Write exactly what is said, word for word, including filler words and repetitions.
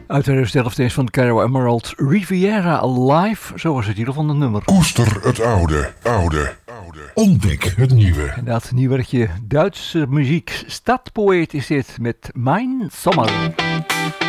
Uit tweeduizend elf is van Caro Emerald, Riviera Live, zo was het titel van het nummer. Koester het oude, oude, oude. Ontdek het nieuwe. En dat nieuwertje Duitse muziek. Stadpoëet is dit met Mijn Sommer.